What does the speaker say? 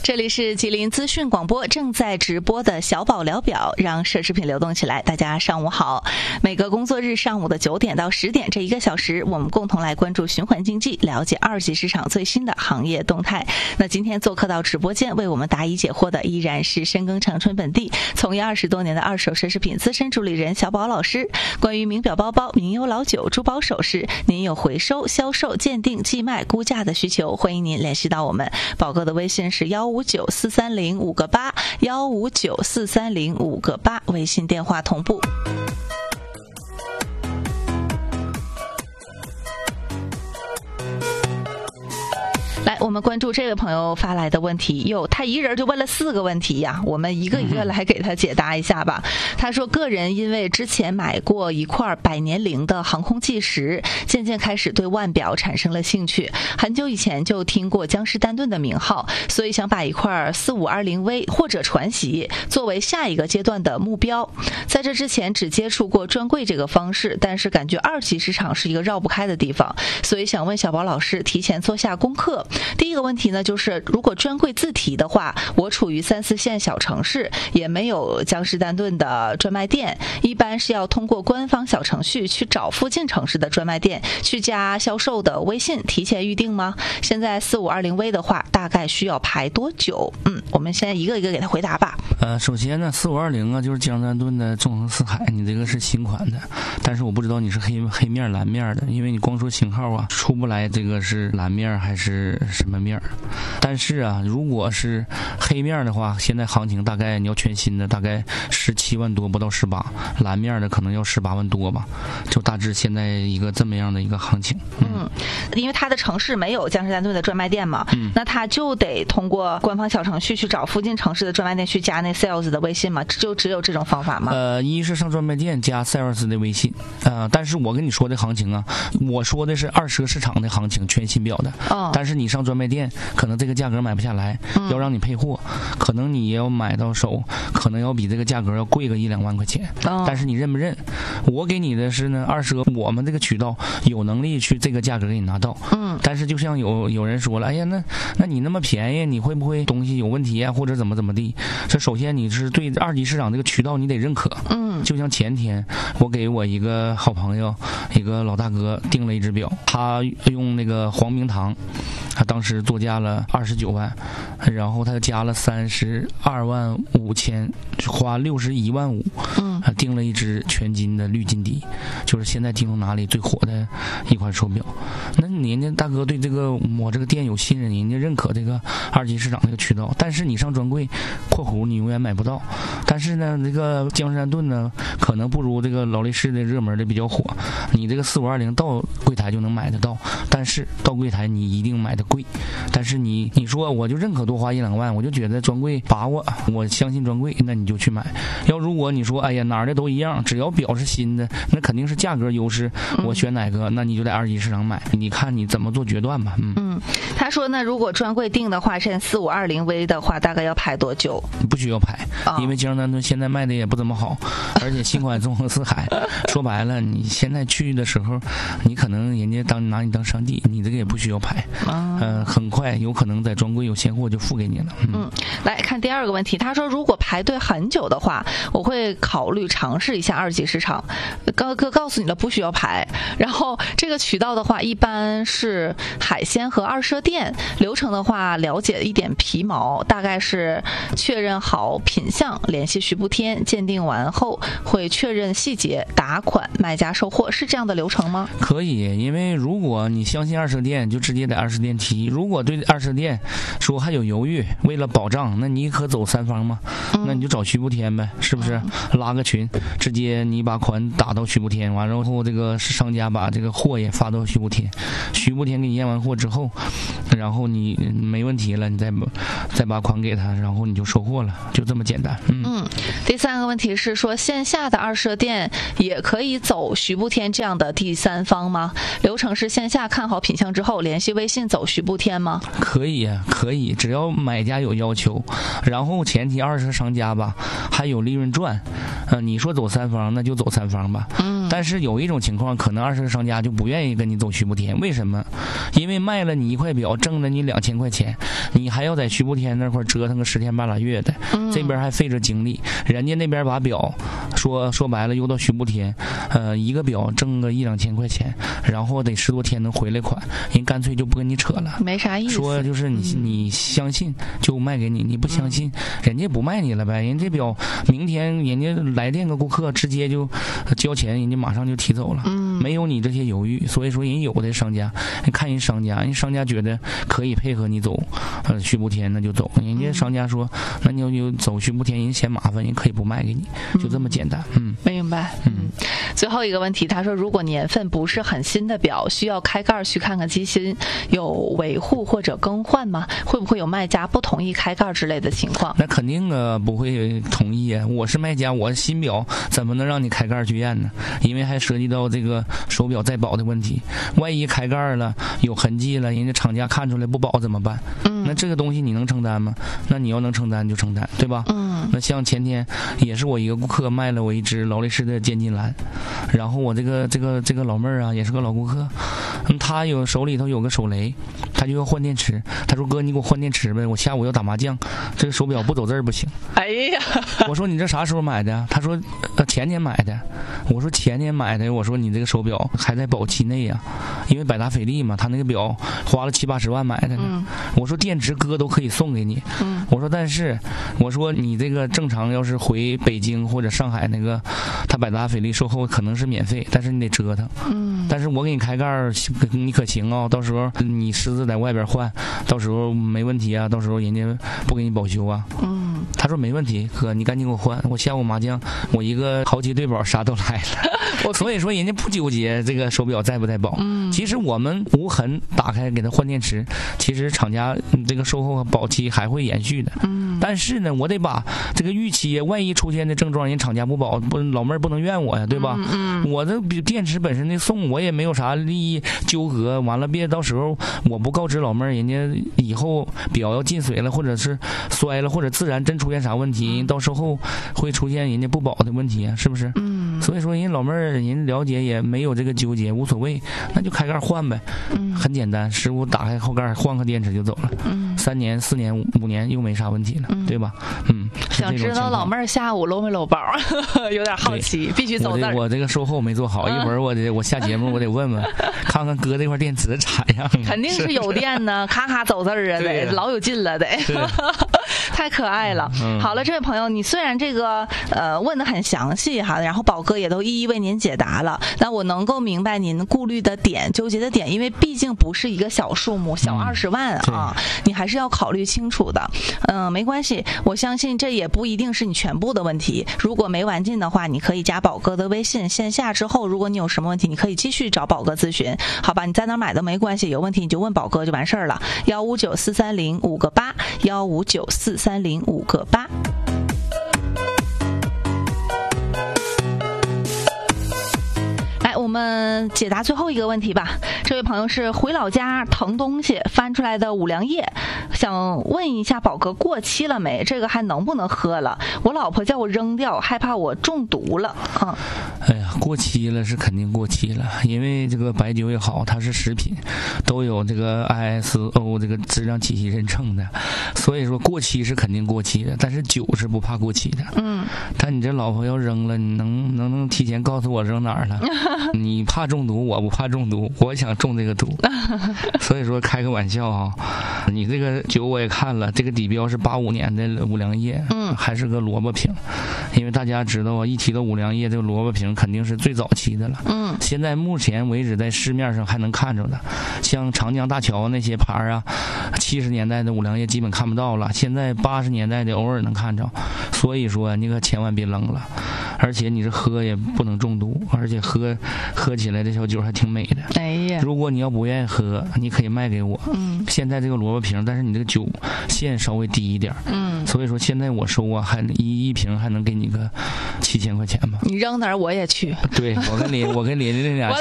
这里是吉林资讯广播正在直播的小宝聊表，让奢侈品流动起来。大家上午好，每个工作日上午的9点到10点这1个小时，我们共同来关注循环经济，了解二级市场最新的行业动态。那今天做客到直播间为我们答疑解惑的依然是深耕长春本地从业20多年的二手奢侈品资深助理人小宝老师。关于名表包包、名优老酒、珠宝首饰，您有回收、销售、鉴定、寄卖、估价的需求，欢迎您联系到我们。宝哥的微信是1594305个8，1594305个8，微信电话同步。来，我们关注这位朋友发来的问题。他一人就问了4个问题呀，我们一个一个来给他解答一下吧。他说，个人因为之前买过一块100年龄的航空计时，渐渐开始对腕表产生了兴趣。很久以前就听过江诗丹顿的名号，所以想把一块4520V 或者传习作为下一个阶段的目标。在这之前只接触过专柜这个方式，但是感觉二级市场是一个绕不开的地方，所以想问小宝老师提前做下功课。第一个问题呢，就是如果专柜自提的话，我处于3、4线小城市，也没有江诗丹顿的专卖店，一般是要通过官方小程序去找附近城市的专卖店，去加销售的微信提前预定吗？现在4520V 的话，大概需要排多久？我们先一个一个给他回答吧。 首先呢，4520啊，就是江诗丹顿的纵横四海，你这个是新款的，但是我不知道你是黑面蓝面的，因为你光说型号啊，出不来这个是蓝面还是什么面。但是啊，如果是黑面的话，现在行情大概你要全新的大概17万多，不到18，蓝面的可能要18万多吧，就大致现在一个这么样的一个行情。 因为他的城市没有江诗丹顿的专卖店嘛，那他就得通过官方小程序去找附近城市的专卖店去加那 sales 的微信嘛，就只有这种方法吗？ 一是上专卖店加 sales 的微信，但是我跟你说的行情啊，我说的是二手市场的行情，全新表的。但是你上专卖店，可能这个价格买不下来，要让你配货，可能你也要买到手，可能要比这个价格要贵个1-2万块钱。但是你认不认？我给你的是呢，二手我们这个渠道有能力去这个价格给你拿到。但是就像有人说了，哎呀，那你那么便宜，你会不会东西有问题啊，或者怎么地？这首先你是对二级市场这个渠道你得认可。就像前天我给我一个好朋友，一个老大哥订了一只表，他用那个黄明堂，他当时作价了29万，然后他加了32万5千，花61万5，订了一只全金的绿金底，就是现在京东哪里最火的一款手表。那人家大哥对这个我这个店有信任，人家认可这个二级市场这个渠道，但是你上专柜括弧你永远买不到。但是呢，这个江诗丹顿呢，可能不如这个劳力士的热门的比较火，你这个4520到柜台就能买得到，但是到柜台你一定买的贵。但是你说我就认可多花1-2万，我就觉得专柜把我相信专柜，那你就去买。要如果你说哎呀哪儿的都一样，只要表是新的，那肯定是价格优势，我选哪个，那你就在二级市场买，你看你怎么做决断吧。 他说呢，如果专柜订的话，现在4520V 的话大概要排多久？ 你不需要排，因为江诗丹顿现在卖的也不怎么好，而且新款纵横四海，说白了你现在去的时候，你可能人家拿你当上帝，你这个也不需要排。很快有可能在专柜有现货就付给你了。 来看第二个问题，他说如果排队很久的话，我会考虑尝试一下二级市场。哥告诉你了，不需要排。然后这个渠道的话，一般是海鲜和二奢店。流程的话，了解一点皮毛，大概是确认好品相，联系徐步天，鉴定完后会确认细节，打款，卖家收货，是这样的流程吗？ 可以，因为如果你相信二奢店，就直接在二奢店提。如果对二奢店说还有犹豫，为了保障，那你可走三方吗？那你就找徐步天呗，是不是？拉个群，直接你把款打到徐步天，完然后这个商家把这个货也发到徐步天，徐步天给你验完货之后，然后你没问题了，你再把款给他，然后你就收货了，就这么简单。 第三个问题是说，线下的二奢店也可以走徐步天这样的第三方吗？流程是线下看好品相之后，联系微信走徐步天吗？ 可以啊，可以，只要买家有要求，然后前提二奢商家吧还有利润赚，你说走三方那就走三方吧。 但是有一种情况，可能20个商家就不愿意跟你走徐步天，为什么？因为卖了你1块表，挣了你2000块钱，你还要在徐步天那块折腾个10天半拉月的，这边还费着精力，人家那边把表说白了邮到徐步天，一个表挣个1-2千块钱，然后得10多天能回来款，人干脆就不跟你扯了， 没啥意思。 说就是你相信就卖给你，你不相信，人家不卖你了呗。人这表明天人家来电个顾客直接就交钱，人家马上就提走了，没有你这些犹豫。所以说人有的商家，看人商家觉得可以配合你走徐步天，那就走。人家商家说那你就走徐步天，人嫌麻烦，人可以不卖给你，就这么简单。 明白。最后一个问题，他说如果年份不是很新的表，需要开盖去看看机芯，有维护或者更换吗？会不会有卖家不同意开盖之类的情况？ 那肯定不会同意啊！我是卖家，我新表怎么能让你开盖去验呢？因为还涉及到这个手表再保的问题，万一开盖了有痕迹了，人家厂家看出来不保怎么办？那这个东西你能承担吗？那你要能承担就承担，对吧？那像前天也是我一个顾客卖了我一只劳力士的尖金蓝，然后我这个老妹儿啊也是个老顾客，他有手里头有个手雷，他就要换电池，他说哥你给我换电池呗，我下午要打麻将，这个手表不走字不行。 哎呀， 我说你这啥时候买的？他说前年买的。我说前年买的，我说你这个手表还在保期内呀，因为百达翡丽嘛，他那个表花了70-80万买的呢。我说电池哥都可以送给你。我说但是我说你这个正常要是回北京或者上海那个他百达翡丽售后可能是免费，但是你得折腾。但是我给你开盖你可行啊，到时候你私自在外边换，到时候没问题啊，到时候人家不给你保修啊。他说没问题哥，你赶紧给我换，我下午麻将我一个豪杰对宝啥都来了。所以说人家不纠结这个手表在不在保。其实我们无痕打开给他换电池，其实厂家这个售后和保期还会延续的。但是呢我得把这个预期万一出现的症状人厂家不保，老妹儿不能怨我呀，对吧？我这电池本身的送我也没有啥利益纠葛，完了别到时候我不告知老妹儿，人家以后表要进水了或者是摔了或者自然真出现啥问题，到时候会出现人家不保的问题啊，是不是？所以说人家老妹儿人了解也没有这个纠结，无所谓，那就开盖换呗。很简单，师傅打开后盖换个电池就走了。3年4年5年又没啥问题了，对吧？ 想知道老妹儿下午搂没搂包有点好奇，必须走字。 我这个售后没做好，一会儿我下节目我得问问看看哥这块电池咋样。 肯定是有电呢，咔咔走字啊，得老有劲了得。太可爱了。好了，这位朋友，你虽然这个问得很详细哈，然后宝哥也都一一为您解答了，那我能够明白您顾虑的点、纠结的点，因为毕竟不是一个小数目，小20万啊，你还是要考虑清楚的。没关系，我相信这也不一定是你全部的问题。如果没完尽的话，你可以加宝哥的微信，线下之后，如果你有什么问题，你可以继续找宝哥咨询，好吧？你在哪买都没关系，有问题你就问宝哥就完事儿了。1594305个8，1594305个8。我们解答最后一个问题吧。这位朋友是回老家腾东西翻出来的五粮液，想问一下宝哥过期了没？这个还能不能喝了？我老婆叫我扔掉，害怕我中毒了。 哎呀，过期了是肯定过期了，因为这个白酒也好，它是食品，都有这个 ISO 这个质量体系认证的，所以说过期是肯定过期的。但是酒是不怕过期的。但你这老婆要扔了，你能提前告诉我扔哪儿了？你怕中毒，我不怕中毒，我想中这个毒。所以说开个玩笑啊，你这个酒我也看了，这个底标是85年的五粮液，还是个萝卜瓶。因为大家知道啊，一提到五粮液，这个萝卜瓶肯定是最早期的了。现在目前为止在市面上还能看着的，像长江大桥那些牌啊，70年代的五粮液基本看不到了，现在80年代的偶尔能看着。所以说你可千万别扔了，而且你这喝也不能中毒，而且喝起来这小酒还挺美的。 哎呀， 如果你要不愿意喝，你可以卖给我。现在这个萝卜瓶，但是你这个酒线稍微低一点。所以说现在我收啊，还一瓶还能给你个7000块钱吧。 你扔哪儿我也去。 对，我跟琳琳那俩